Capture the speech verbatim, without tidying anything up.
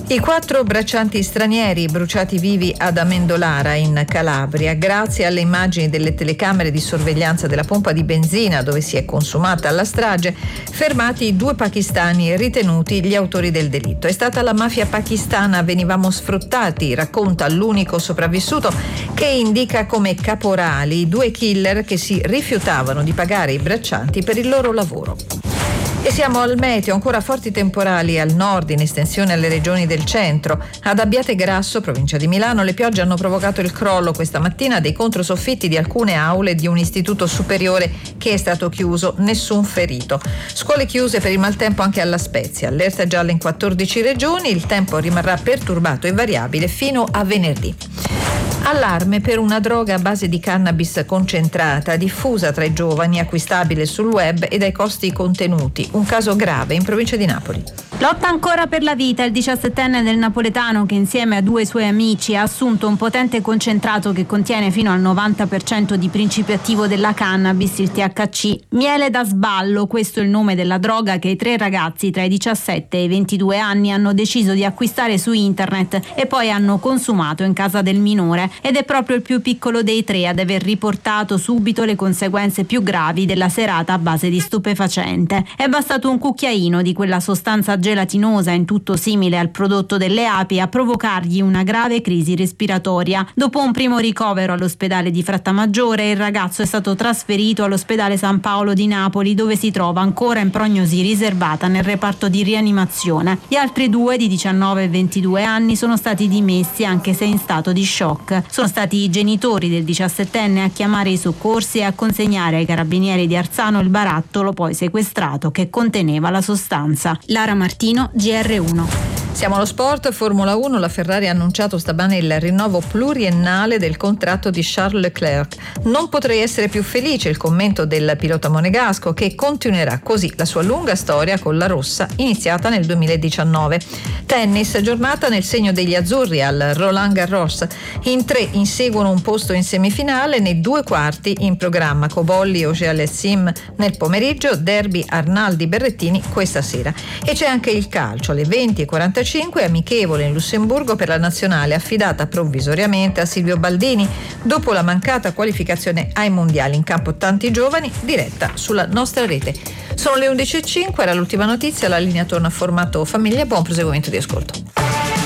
I quattro braccianti stranieri bruciati vivi ad Amendolara in Calabria, grazie alle immagini delle telecamere di sorveglianza della pompa di benzina dove si è consumata la strage, fermati due pakistani ritenuti gli autori del delitto. È stata la mafia pakistana, venivamo sfruttati, racconta l'unico sopravvissuto, che indica come caporali due killer che si rifiutavano di pagare i braccianti per il loro lavoro. E siamo al meteo, ancora forti temporali al nord in estensione alle regioni del centro. Ad Abbiategrasso, provincia di Milano, le piogge hanno provocato il crollo questa mattina dei controsoffitti di alcune aule di un istituto superiore che è stato chiuso, nessun ferito. Scuole chiuse per il maltempo anche alla Spezia, allerta gialla in quattordici regioni, il tempo rimarrà perturbato e variabile fino a venerdì. Allarme per una droga a base di cannabis concentrata, diffusa tra i giovani, acquistabile sul web e dai costi contenuti. Un caso grave in provincia di Napoli. Lotta ancora per la vita il diciassettenne del napoletano che insieme a due suoi amici ha assunto un potente concentrato che contiene fino al novanta per cento di principio attivo della cannabis, il T H C. Miele da sballo, questo è il nome della droga che i tre ragazzi tra i diciassette e i ventidue anni hanno deciso di acquistare su internet e poi hanno consumato in casa del minore. Ed è proprio il più piccolo dei tre ad aver riportato subito le conseguenze più gravi della serata a base di stupefacente. È bastato un cucchiaino di quella sostanza gelatinosa in tutto simile al prodotto delle api a provocargli una grave crisi respiratoria. Dopo un primo ricovero all'ospedale di Frattamaggiore, il ragazzo è stato trasferito all'ospedale San Paolo di Napoli, dove si trova ancora in prognosi riservata nel reparto di rianimazione. Gli altri due, di diciannove e ventidue anni, sono stati dimessi anche se in stato di shock. Sono stati i genitori del diciassettenne a chiamare i soccorsi e a consegnare ai carabinieri di Arzano il barattolo poi sequestrato che conteneva la sostanza. Lara Martino, G R uno. Siamo allo sport, Formula uno, la Ferrari ha annunciato stamane il rinnovo pluriennale del contratto di Charles Leclerc. Non potrei essere più felice, il commento del pilota monegasco, che continuerà così la sua lunga storia con la rossa iniziata nel duemiladiciannove. Tennis, giornata nel segno degli azzurri al Roland Garros. In tre inseguono un posto in semifinale, nei due quarti in programma Cobolli e Auger-Aliassime nel pomeriggio, derby Arnaldi-Berrettini questa sera. E c'è anche il calcio, alle venti e quarantacinque, amichevole in Lussemburgo per la nazionale affidata provvisoriamente a Silvio Baldini dopo la mancata qualificazione ai mondiali. In campo tanti giovani, diretta sulla nostra rete. Sono le undici e cinque, era l'ultima notizia, la linea torna a formato famiglia, buon proseguimento di ascolto.